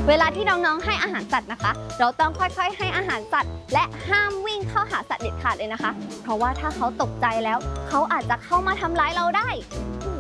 เวลาที่น้องๆให้อาหารสัตว์นะคะเราต้องค่อยๆให้อาหารสัตว์และห้ามวิ่งเข้าหาสัตว์เด็ดขาดเลยนะคะเพราะว่าถ้าเขาตกใจแล้วเขาอาจจะเข้ามาทำร้ายเราได้